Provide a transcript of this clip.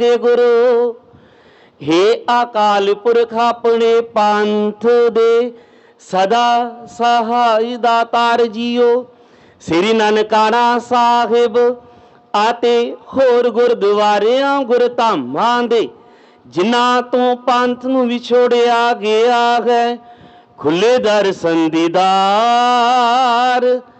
गुरु हे अकाल पुरख अपने पंथ दे सदा सहाय दातार जियो। श्री ननकाना साहिब आते होर गुरुद्वारियां गुरधामां दे जिन्हां तो पंथ नूं विछोड़िया गया है खुले दर्शन दीदार।